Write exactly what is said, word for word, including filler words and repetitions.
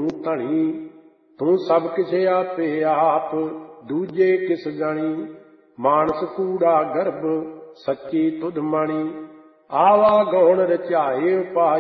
ਤੂੰ ਧਣੀ। ਤੂੰ ਸਭ ਕਿਸੇ ਆਪੇ ਆਪ, ਦੂਜੇ ਕਿਸ ਗਣੀ। ਮਾਨਸ ਕੂੜਾ ਗਰਭ, ਸੱਚੀ ਤੁਧ ਮਣੀ। ਆਵਾ ਗੌਣ ਰਚਾਏ ਉਪਾਏ,